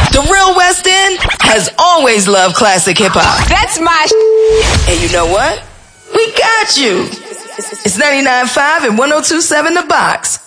The real West End has always loved classic hip hop. That's my And you know what? We got you. It's 99.5 and 102.7 The Box.